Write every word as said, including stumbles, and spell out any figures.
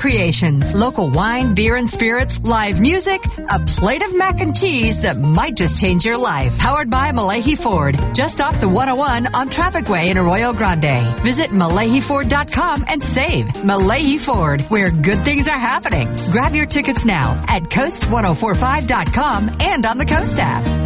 Creations. Local wine, beer, and spirits, live music, a plate of mac and cheese that might just change your life. Powered by Malahi Ford. Just off the one oh one on Traffic Way in Arroyo Grande. Visit Malahi Ford dot com and save. Malahi Ford, where good things are happening. Grab your tickets now at coast ten forty-five dot com and on the Coast app.